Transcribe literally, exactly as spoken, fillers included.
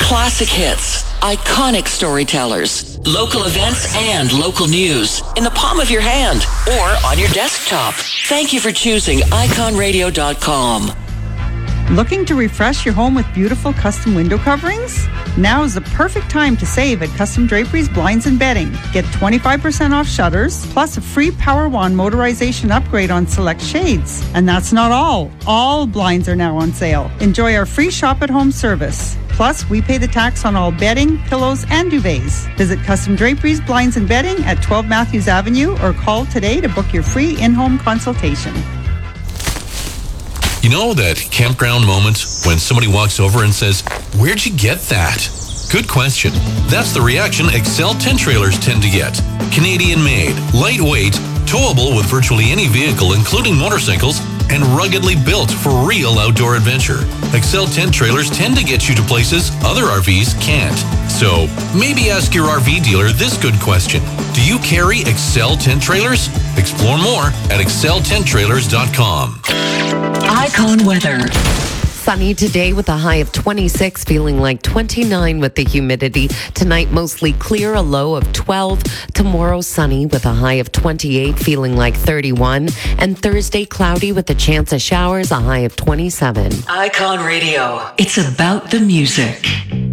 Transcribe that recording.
Classic hits, iconic storytellers, local events and local news in the palm of your hand or on your desktop. Thank you for choosing icon radio dot com. Looking to refresh your home with beautiful custom window coverings? Now is the perfect time to save at Custom Draperies Blinds and Bedding. Get twenty-five percent off shutters, plus a free Power Wand motorization upgrade on select shades. And that's not all. All blinds are now on sale. Enjoy our free shop-at-home service. Plus, we pay the tax on all bedding, pillows, and duvets. Visit Custom Draperies Blinds and Bedding at twelve Matthews Avenue or call today to book your free in-home consultation. You know that campground moment when somebody walks over and says, "Where'd you get that?" Good question. That's the reaction Excel tent trailers tend to get. Canadian made, lightweight, towable with virtually any vehicle, including motorcycles, and ruggedly built for real outdoor adventure. Excel tent trailers tend to get you to places other R Vs can't. So maybe ask your R V dealer this good question. Do you carry Excel tent trailers? Explore more at excel tent trailers dot com. Icon weather. Sunny today with a high of twenty-six, feeling like twenty-nine with the humidity. Tonight, mostly clear, a low of twelve. Tomorrow, sunny with a high of twenty-eight, feeling like thirty-one. And Thursday, cloudy with a chance of showers, a high of twenty-seven. Icon Radio. It's about the music.